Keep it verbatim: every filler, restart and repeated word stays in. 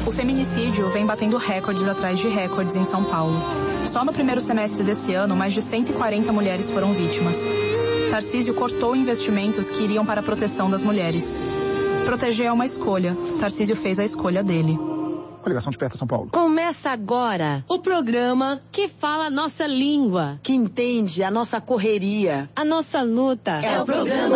O feminicídio vem batendo recordes atrás de recordes em São Paulo. Só no primeiro semestre desse ano, mais de cento e quarenta mulheres foram vítimas. Tarcísio cortou investimentos que iriam para a proteção das mulheres. Proteger é uma escolha. Tarcísio fez a escolha dele. Coligação Desperta São Paulo. Começa agora o programa que fala a nossa língua, que entende a nossa correria, a nossa luta. É o programa